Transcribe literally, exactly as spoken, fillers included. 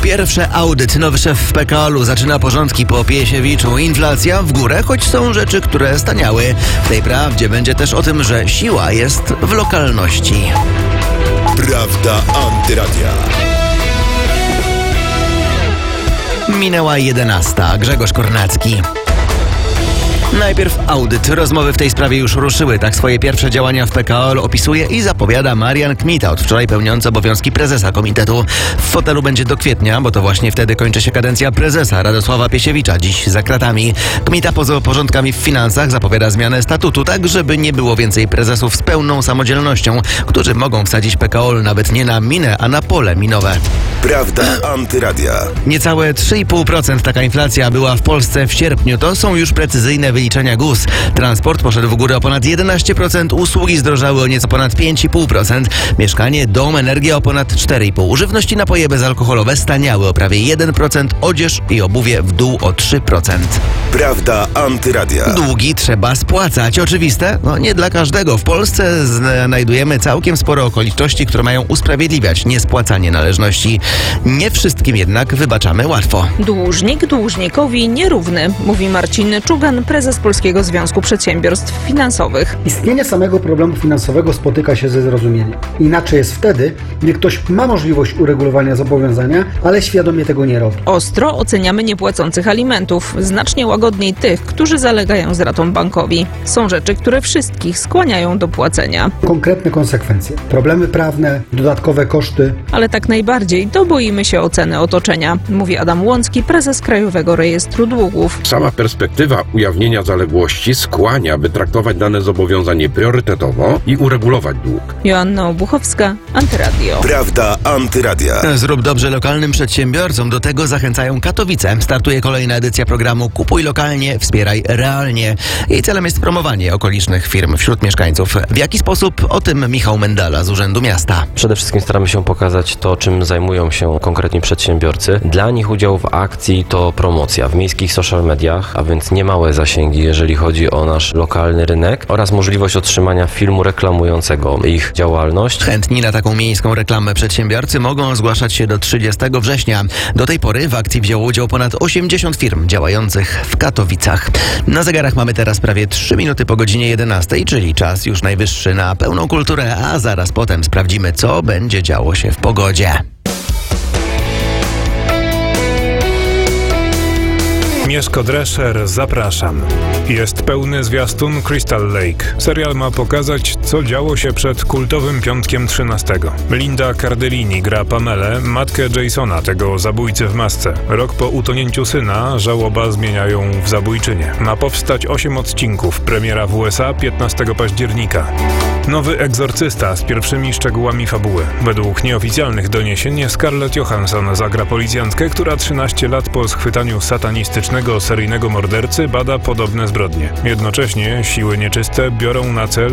Pierwszy audyt. Nowy szef P K O-u zaczyna porządki po Piesiewiczu. Inflacja w górę, choć są rzeczy, które staniały. W tej prawdzie będzie też o tym, że siła jest w lokalności. Prawda Antyradia. Minęła jedenasta. Grzegorz Kornacki. Najpierw audyt. Rozmowy w tej sprawie już ruszyły. Tak swoje pierwsze działania w P K O opisuje i zapowiada Marian Kmita, od wczoraj pełniący obowiązki prezesa komitetu. W fotelu będzie do kwietnia, bo to właśnie wtedy kończy się kadencja prezesa Radosława Piesiewicza, dziś za kratami. Kmita poza porządkami w finansach zapowiada zmianę statutu, tak żeby nie było więcej prezesów z pełną samodzielnością, którzy mogą wsadzić P K O nawet nie na minę, a na pole minowe. Prawda Antyradia. Niecałe trzy i pół procent taka inflacja była w Polsce w sierpniu. To są już precyzyjne wyliczenia G U S. Transport poszedł w górę o ponad jedenaście procent, usługi zdrożały o nieco ponad pięć i pół procent, mieszkanie, dom, energia o ponad cztery i pół procent. Żywność i napoje bezalkoholowe staniały o prawie jeden procent, odzież i obuwie w dół o trzy procent. Prawda Antyradia. Długi trzeba spłacać. Oczywiste? No nie dla każdego. W Polsce znajdujemy całkiem sporo okoliczności, które mają usprawiedliwiać niespłacanie należności. Nie wszystkim jednak wybaczamy łatwo. Dłużnik dłużnikowi nierówny, mówi Marcin Czugan, prezes Polskiego Związku Przedsiębiorstw Finansowych. Istnienie samego problemu finansowego spotyka się ze zrozumieniem. Inaczej jest wtedy, gdy ktoś ma możliwość uregulowania zobowiązania, ale świadomie tego nie robi. Ostro oceniamy niepłacących alimentów, znacznie łagodniej tych, którzy zalegają z ratą bankowi. Są rzeczy, które wszystkich skłaniają do płacenia. Konkretne konsekwencje, problemy prawne, dodatkowe koszty. Ale tak najbardziej to boimy się oceny otoczenia, mówi Adam Łącki, prezes Krajowego Rejestru Długów. Sama perspektywa ujawnienia zaległości skłania, by traktować dane zobowiązanie priorytetowo i uregulować dług. Joanna Obuchowska, Antyradio. Prawda Antyradia. Zrób dobrze lokalnym przedsiębiorcom. Do tego zachęcają Katowice. Startuje kolejna edycja programu Kupuj lokalnie, wspieraj realnie. Jej celem jest promowanie okolicznych firm wśród mieszkańców. W jaki sposób? O tym Michał Mendala z Urzędu Miasta. Przede wszystkim staramy się pokazać to, czym zajmują się konkretni przedsiębiorcy. Dla nich udział w akcji to promocja w miejskich social mediach, a więc niemałe zasięgi, jeżeli chodzi o nasz lokalny rynek oraz możliwość otrzymania filmu reklamującego ich działalność. Chętni na taką miejską reklamę przedsiębiorcy mogą zgłaszać się do trzydziestego września. Do tej pory w akcji wzięło udział ponad osiemdziesiąt firm działających w Katowicach. Na zegarach mamy teraz prawie trzy minuty po godzinie jedenastej, czyli czas już najwyższy na pełną kulturę, a zaraz potem sprawdzimy, co będzie działo się w pogodzie. Mieszko Drescher, zapraszam. Jest pełny zwiastun Crystal Lake. Serial ma pokazać, co działo się przed kultowym piątkiem trzynastego. Linda Cardellini gra Pamelę, matkę Jasona, tego zabójcy w masce. Rok po utonięciu syna żałoba zmienia ją w zabójczynię. Ma powstać osiem odcinków. Premiera w U S A piętnastego października. Nowy egzorcysta z pierwszymi szczegółami fabuły. Według nieoficjalnych doniesień Scarlett Johansson zagra policjantkę, która trzynaście lat po schwytaniu satanistycznego seryjnego mordercy bada podobne zbrodnie. Jednocześnie siły nieczyste biorą na cel